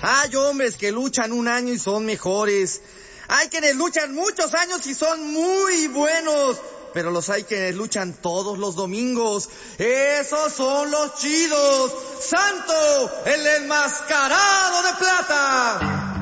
Hay hombres que luchan un año y son mejores. Hay quienes luchan muchos años y son muy buenos. Pero los hay quienes luchan todos los domingos. Esos son los chidos. ¡Santo, el enmascarado de plata!